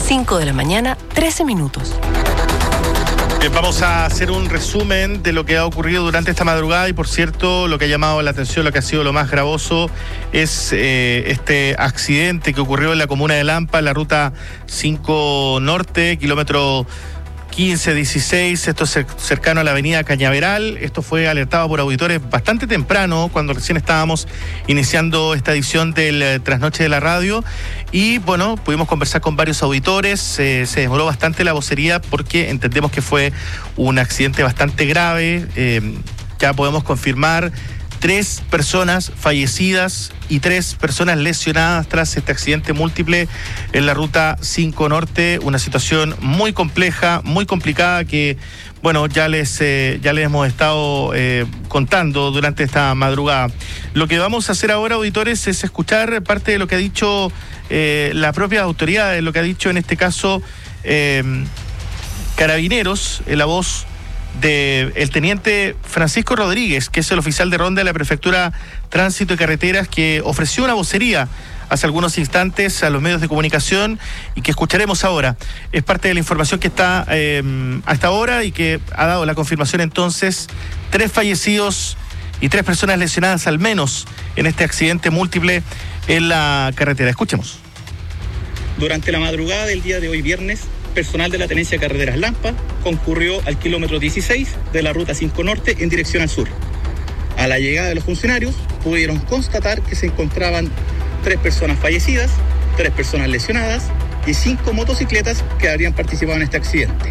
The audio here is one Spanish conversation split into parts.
5 de la mañana, 13 minutos. Vamos a hacer un resumen de lo que ha ocurrido durante esta madrugada y, por cierto, lo que ha llamado la atención, lo que ha sido lo más gravoso es este accidente que ocurrió en la comuna de Lampa, en la ruta 5 Norte, kilómetro 15-16, esto es cercano a la avenida Cañaveral. Esto fue alertado por auditores bastante temprano, cuando recién estábamos iniciando esta edición del Trasnoche de la Radio. Y bueno, pudimos conversar con varios auditores, se demoró bastante la vocería porque entendemos que fue un accidente bastante grave. Ya podemos confirmar 3 personas fallecidas y 3 personas lesionadas tras este accidente múltiple en la ruta 5 Norte, una situación muy compleja, muy complicada que, bueno, ya les hemos estado contando durante esta madrugada. Lo que vamos a hacer ahora, auditores, es escuchar parte de lo que ha dicho la propia autoridad, lo que ha dicho en este caso Carabineros, en la voz del teniente Francisco Rodríguez, que es el oficial de ronda de la Prefectura Tránsito y Carreteras, que ofreció una vocería hace algunos instantes a los medios de comunicación y que escucharemos ahora. Es parte de la información que está hasta ahora y que ha dado la confirmación entonces 3 fallecidos y 3 personas lesionadas al menos en este accidente múltiple en la carretera. Escuchemos. Durante la madrugada del día de hoy viernes, personal de la Tenencia de Carreteras Lampa concurrió al kilómetro 16 de la ruta 5 Norte en dirección al sur. A la llegada de los funcionarios pudieron constatar que se encontraban 3 personas fallecidas, 3 personas lesionadas y 5 motocicletas que habrían participado en este accidente.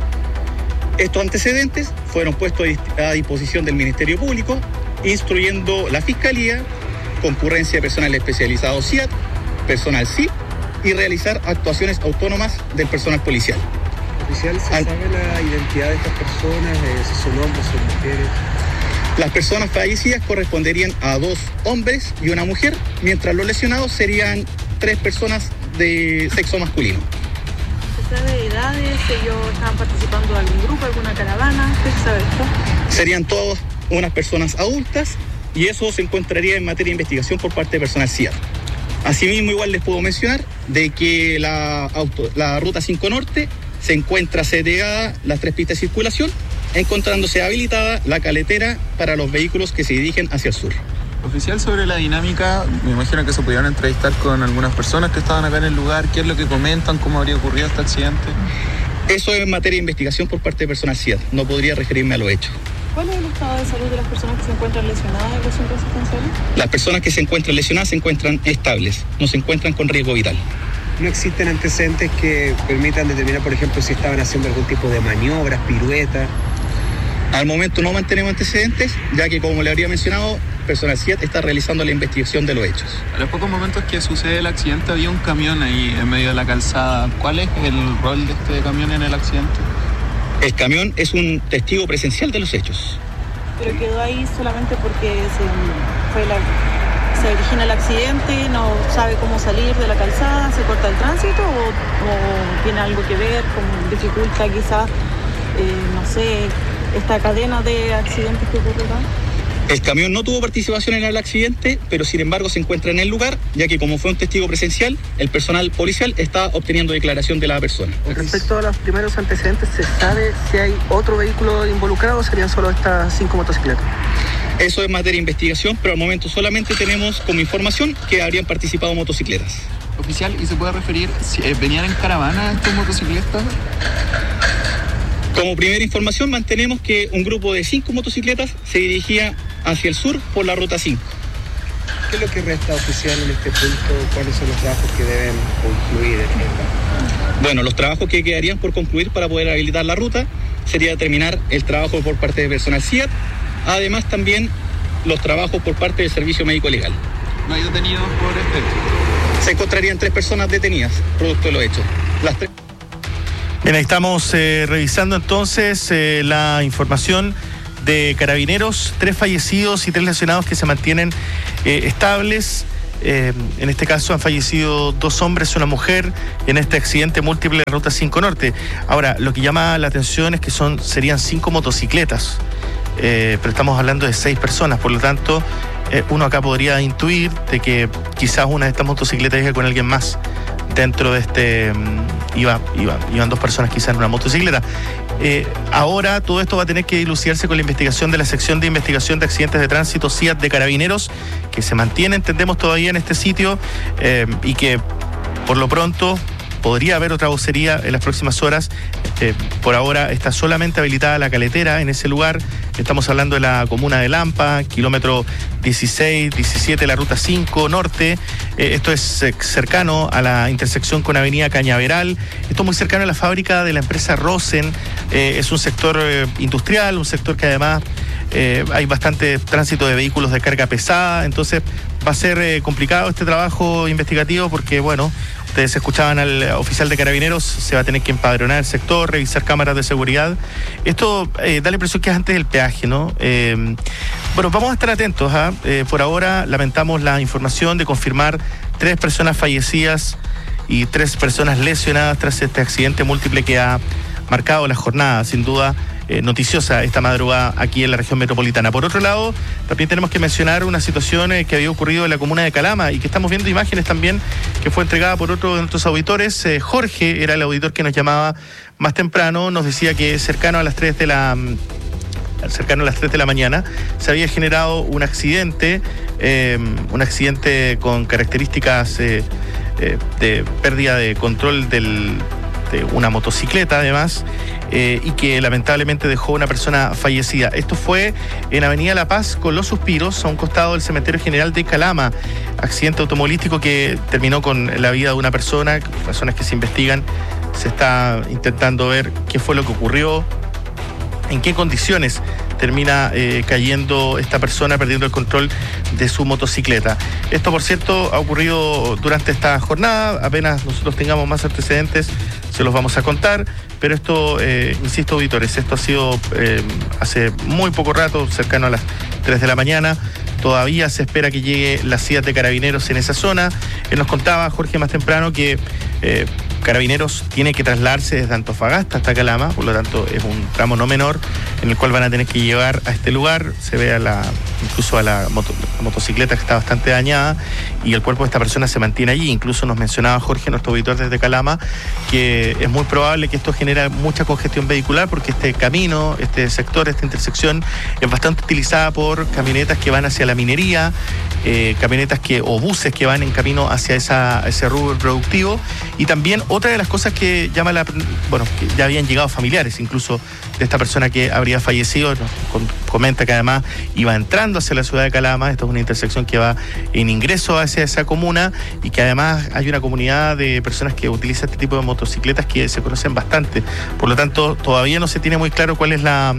Estos antecedentes fueron puestos a disposición del Ministerio Público, instruyendo la Fiscalía, concurrencia de personal especializado CIAT, personal CIP, y realizar actuaciones autónomas del personal policial. Oficial, ¿se sabe la identidad de estas personas? Si son hombres o mujeres. Las personas fallecidas corresponderían a 2 hombres y una mujer, mientras los lesionados serían 3 personas de sexo masculino. ¿Se sabe edades? ¿Ellos estaban participando de algún grupo, alguna caravana? ¿Qué se sabe esto? Serían todas unas personas adultas y eso se encontraría en materia de investigación por parte de personal CIAT. Asimismo, igual les puedo mencionar de que la ruta 5 Norte se encuentra segregada las 3 pistas de circulación, encontrándose habilitada la caletera para los vehículos que se dirigen hacia el sur. Oficial, sobre la dinámica, me imagino que se pudieron entrevistar con algunas personas que estaban acá en el lugar. ¿Qué es lo que comentan? ¿Cómo habría ocurrido este accidente? Eso es en materia de investigación por parte de personal CIAT. No podría referirme a los hechos. ¿Cuál es el estado de salud de las personas que se encuentran lesionadas en los centros asistenciales? Las personas que se encuentran lesionadas se encuentran estables, no se encuentran con riesgo vital. ¿No existen antecedentes que permitan determinar, por ejemplo, si estaban haciendo algún tipo de maniobras, piruetas? Al momento no mantenemos antecedentes, ya que, como le habría mencionado, personal CIAT está realizando la investigación de los hechos. A los pocos momentos que sucede el accidente había un camión ahí en medio de la calzada. ¿Cuál es el rol de este camión en el accidente? El camión es un testigo presencial de los hechos. ¿Pero quedó ahí solamente porque se origina el accidente, no sabe cómo salir de la calzada, se corta el tránsito o tiene algo que ver con dificulta quizás, no sé, esta cadena de accidentes que ocurrirán? El camión no tuvo participación en el accidente, pero sin embargo se encuentra en el lugar, ya que como fue un testigo presencial, el personal policial está obteniendo declaración de la persona. Respecto a los primeros antecedentes, ¿se sabe si hay otro vehículo involucrado o serían solo estas 5 motocicletas? Eso es materia de investigación, pero al momento solamente tenemos como información que habrían participado motocicletas. Oficial, ¿y se puede referir si venían en caravana estos motocicletas? Como primera información mantenemos que un grupo de 5 motocicletas se dirigía hacia el sur por la ruta 5. ¿Qué es lo que resta, oficial, en este punto? ¿Cuáles son los trabajos que deben concluir? Bueno, los trabajos que quedarían por concluir para poder habilitar la ruta sería terminar el trabajo por parte de personal CIAT, además también los trabajos por parte del Servicio Médico Legal. ¿No hay detenidos por este hecho? Se encontrarían 3 personas detenidas, producto de los hechos. Las 3... Bien, ahí estamos revisando entonces la información de Carabineros, 3 fallecidos y 3 lesionados que se mantienen estables. En este caso han fallecido 2 hombres y una mujer en este accidente múltiple de Ruta 5 Norte. Ahora, lo que llama la atención es que serían 5 motocicletas, pero estamos hablando de 6 personas, por lo tanto, uno acá podría intuir de que quizás una de estas motocicletas iba con alguien más dentro de iban dos personas quizás en una motocicleta. Ahora todo esto va a tener que dilucidarse con la investigación de la sección de investigación de accidentes de tránsito CIAT de Carabineros, que se mantiene, entendemos, todavía en este sitio, y que por lo pronto podría haber otra vocería en las próximas horas. Por ahora está solamente habilitada la caletera en ese lugar. Estamos hablando de la comuna de Lampa, kilómetro 16, 17, la ruta 5 norte. Esto es cercano a la intersección con avenida Cañaveral. Esto es muy cercano a la fábrica de la empresa Rosen. Es un sector industrial, un sector que además hay bastante tránsito de vehículos de carga pesada. Entonces va a ser complicado este trabajo investigativo porque, bueno, ustedes escuchaban al oficial de Carabineros, se va a tener que empadronar el sector, revisar cámaras de seguridad. Esto da la impresión que es antes del peaje, ¿no? Bueno, vamos a estar atentos. Por ahora lamentamos la información de confirmar 3 personas fallecidas y 3 personas lesionadas tras este accidente múltiple que ha marcado la jornada, sin duda noticiosa esta madrugada aquí en la región metropolitana. Por otro lado, también tenemos que mencionar una situación que había ocurrido en la comuna de Calama y que estamos viendo imágenes también que fue entregada por otro de nuestros auditores. Jorge era el auditor que nos llamaba más temprano, nos decía que cercano a las 3 de la mañana se había generado un accidente con características de pérdida de control de una motocicleta además, y que lamentablemente dejó una persona fallecida. Esto fue en Avenida La Paz con Los Suspiros, a un costado del Cementerio General de Calama. Accidente automovilístico que terminó con la vida de una persona, razones que se investigan. Se está intentando ver qué fue lo que ocurrió, en qué condiciones termina cayendo esta persona, perdiendo el control de su motocicleta. Esto, por cierto, ha ocurrido durante esta jornada. Apenas nosotros tengamos más antecedentes, se los vamos a contar. Pero esto, insisto, auditores, esto ha sido hace muy poco rato, cercano a las 3 de la mañana. Todavía se espera que llegue la CIAT de Carabineros en esa zona. Él nos contaba, Jorge, más temprano, que Carabineros tiene que trasladarse desde Antofagasta hasta Calama, por lo tanto es un tramo no menor en el cual van a tener que llegar a este lugar. Se ve incluso a la motocicleta que está bastante dañada y el cuerpo de esta persona se mantiene allí. Incluso nos mencionaba Jorge, nuestro auditor desde Calama, que es muy probable que esto genere mucha congestión vehicular porque este camino, este sector, esta intersección es bastante utilizada por camionetas que van hacia la minería, camionetas o buses que van en camino hacia ese rubro productivo. Y también otra de las cosas que que ya habían llegado familiares incluso de esta persona que habría fallecido, nos comenta que además iba entrando hacia la ciudad de Calama. Esto es una intersección que va en ingreso hacia esa comuna y que además hay una comunidad de personas que utilizan este tipo de motocicletas que se conocen bastante. Por lo tanto, todavía no se tiene muy claro cuál es la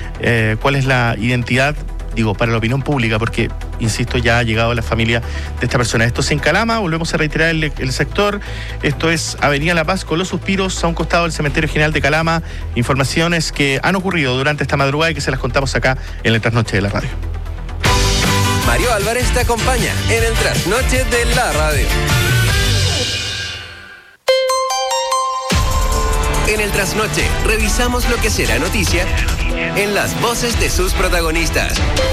identidad, para la opinión pública, porque, insisto, ya ha llegado la familia de esta persona. Esto es en Calama, volvemos a reiterar el sector. Esto es Avenida La Paz con Los Suspiros, a un costado del Cementerio General de Calama. Informaciones que han ocurrido durante esta madrugada y que se las contamos acá en el Trasnoche de la Radio. Mario Álvarez te acompaña en el Trasnoche de la Radio. En el Trasnoche revisamos lo que será noticia en las voces de sus protagonistas.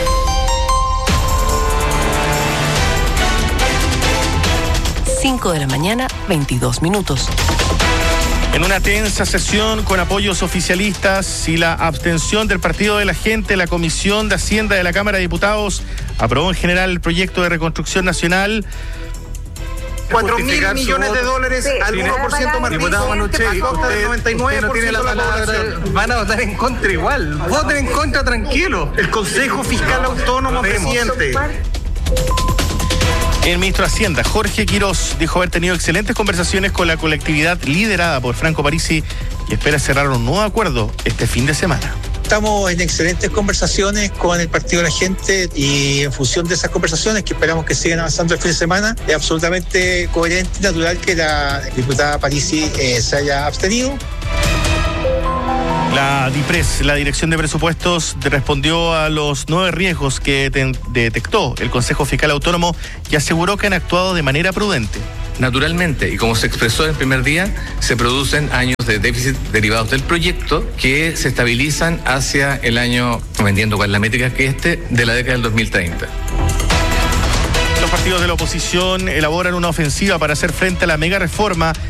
Cinco de la mañana, 22 minutos. En una tensa sesión con apoyos oficialistas y la abstención del Partido de la Gente, la Comisión de Hacienda de la Cámara de Diputados aprobó en general el proyecto de reconstrucción nacional. 4.000 millones de dólares al 1% más rico, a costa del 99% de la población. Van a votar en contra igual. Voten en contra, tranquilo. El Consejo Fiscal Autónomo, presidente. El ministro de Hacienda, Jorge Quirós, dijo haber tenido excelentes conversaciones con la colectividad liderada por Franco Parisi y espera cerrar un nuevo acuerdo este fin de semana. Estamos en excelentes conversaciones con el Partido de la Gente y en función de esas conversaciones, que esperamos que sigan avanzando el fin de semana, es absolutamente coherente y natural que la diputada Parisi se haya abstenido. La DIPRES, la Dirección de Presupuestos, respondió a los 9 riesgos que detectó el Consejo Fiscal Autónomo y aseguró que han actuado de manera prudente. Naturalmente, y como se expresó el primer día, se producen años de déficit derivados del proyecto que se estabilizan hacia el año, no me entiendo cuál es la métrica, que de la década del 2030. Los partidos de la oposición elaboran una ofensiva para hacer frente a la mega reforma